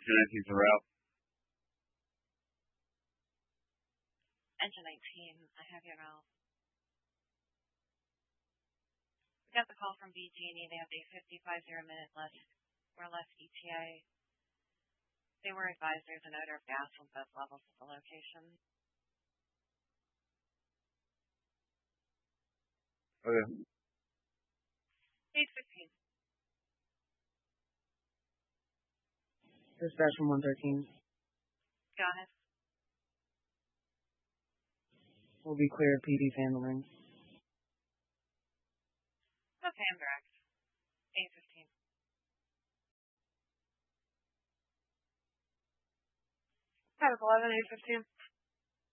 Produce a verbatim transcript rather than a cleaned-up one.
two nineteen's a route. Engine nineteen, I have your route. We got the call from B G and E. They have a fifty-five zero minute less or less E T A. They were advised there's an odor of gas on both levels of the location. Okay. eight fifteen. Dispatch from one thirteen. Go ahead. Will be clear of P D's handling. Okay, I'm direct. eight fifteen. That was eleven, eight fifteen.